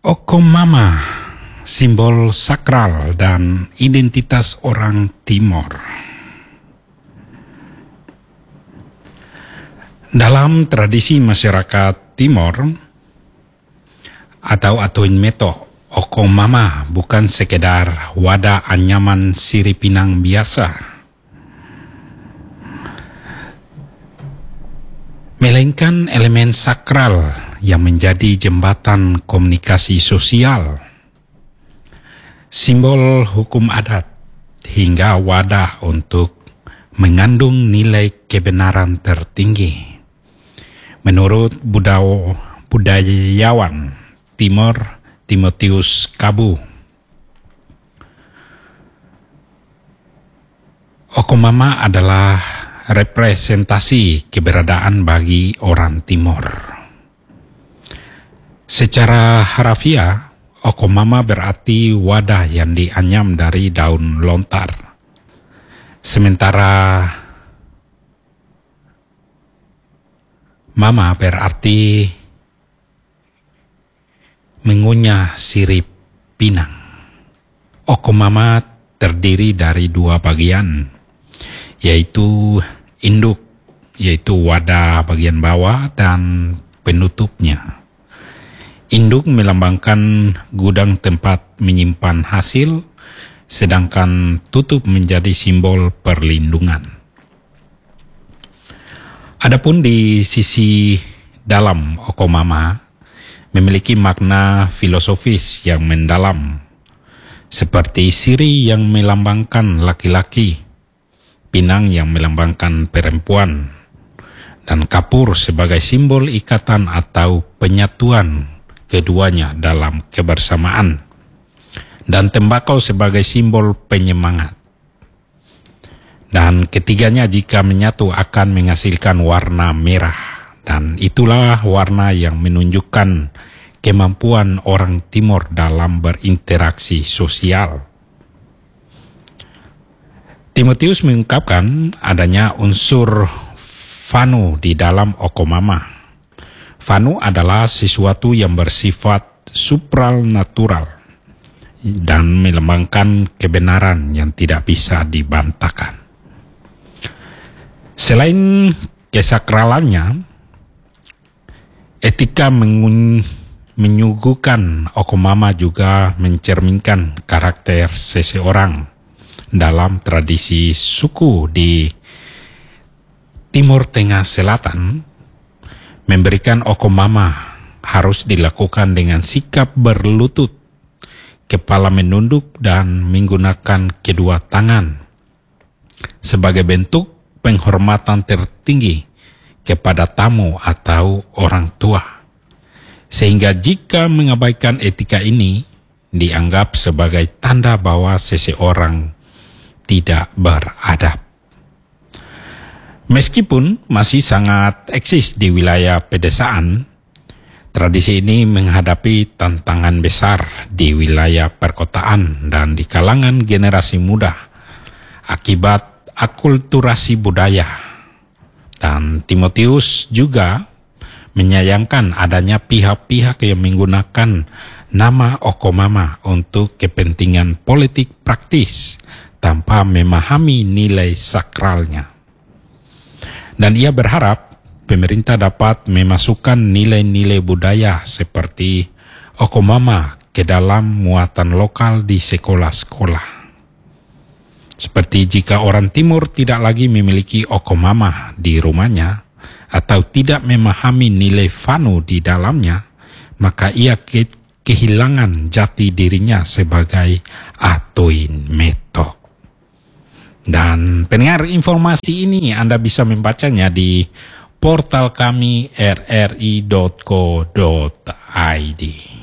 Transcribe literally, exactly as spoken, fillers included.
Okomama, simbol sakral dan identitas orang Timor. Dalam tradisi masyarakat Timor atau Atuin Meto, Okomama bukan sekedar wadah anyaman sirih pinang biasa, melainkan elemen sakral yang menjadi jembatan komunikasi sosial, simbol hukum adat, hingga wadah untuk mengandung nilai kebenaran tertinggi. Menurut budaw, budayawan Timor Timotius Kabu, Okomama adalah representasi keberadaan bagi orang Timor. Secara harafiah, Okomama berarti wadah yang dianyam dari daun lontar. Sementara mama berarti mengunyah sirih pinang. Okomama terdiri dari dua bagian, yaitu induk, yaitu wadah bagian bawah, dan penutupnya. Induk melambangkan gudang tempat menyimpan hasil, sedangkan tutup menjadi simbol perlindungan. Adapun di sisi dalam, Okomama memiliki makna filosofis yang mendalam, seperti sirih yang melambangkan laki-laki, pinang yang melambangkan perempuan, dan kapur sebagai simbol ikatan atau penyatuan keduanya dalam kebersamaan, dan tembakau sebagai simbol penyemangat. Dan ketiganya jika menyatu akan menghasilkan warna merah, dan itulah warna yang menunjukkan kemampuan orang Timor dalam berinteraksi sosial. Timotius mengungkapkan adanya unsur Vanu di dalam Okomama. Vanu adalah sesuatu yang bersifat supranatural dan melambangkan kebenaran yang tidak bisa dibantahkan. Selain kesakralannya, etika mengun- menyuguhkan Okomama juga mencerminkan karakter seseorang. Dalam tradisi suku di Timur Tengah Selatan, memberikan Okomama harus dilakukan dengan sikap berlutut, kepala menunduk, dan menggunakan kedua tangan sebagai bentuk penghormatan tertinggi kepada tamu atau orang tua. Sehingga jika mengabaikan etika ini, dianggap sebagai tanda bahwa seseorang tidak beradab. Meskipun masih sangat eksis di wilayah pedesaan, tradisi ini menghadapi tantangan besar di wilayah perkotaan dan di kalangan generasi muda akibat akulturasi budaya. Dan Timotius juga menyayangkan adanya pihak-pihak yang menggunakan nama Okomama untuk kepentingan politik praktis tanpa memahami nilai sakralnya. Dan ia berharap pemerintah dapat memasukkan nilai-nilai budaya seperti Okomama ke dalam muatan lokal di sekolah-sekolah. Seperti jika orang Timur tidak lagi memiliki Okomama di rumahnya atau tidak memahami nilai Vanu di dalamnya, maka ia ke- kehilangan jati dirinya sebagai Atuin Meto. Dan pendengar, informasi ini Anda bisa membacanya di portal kami r r i dot co dot i d.